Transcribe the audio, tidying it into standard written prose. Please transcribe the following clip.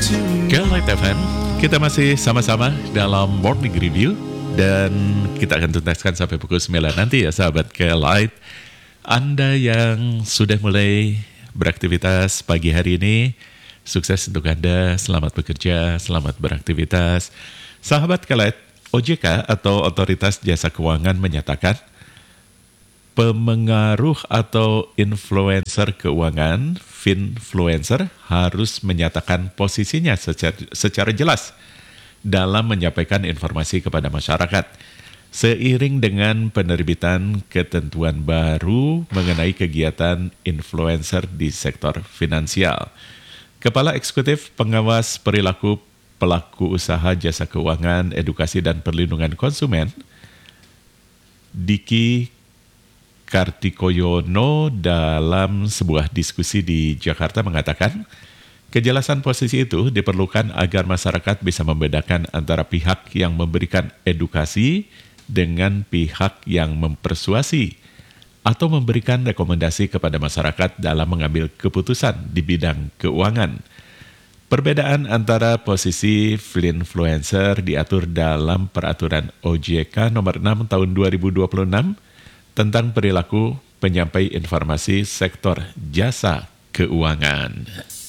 Ke Light FM, kita masih sama-sama dalam Morning Review dan kita akan tuntaskan sampai pukul 9 nanti ya sahabat ke Light. Anda yang sudah mulai beraktivitas pagi hari ini, sukses untuk Anda, selamat bekerja, selamat beraktivitas. Sahabat ke Light, OJK atau Otoritas Jasa Keuangan menyatakan pemengaruh atau influencer keuangan, finfluencer, harus menyatakan posisinya secara jelas dalam menyampaikan informasi kepada masyarakat. Seiring dengan penerbitan ketentuan baru mengenai kegiatan influencer di sektor finansial. Kepala Eksekutif Pengawas Perilaku Pelaku Usaha Jasa Keuangan, Edukasi dan Perlindungan Konsumen, Diki Kartikoyono dalam sebuah diskusi di Jakarta mengatakan, kejelasan posisi itu diperlukan agar masyarakat bisa membedakan antara pihak yang memberikan edukasi dengan pihak yang mempersuasi atau memberikan rekomendasi kepada masyarakat dalam mengambil keputusan di bidang keuangan. Perbedaan antara posisi finfluencer diatur dalam Peraturan OJK Nomor 6 Tahun 2026 tentang perilaku penyampai informasi sektor jasa keuangan.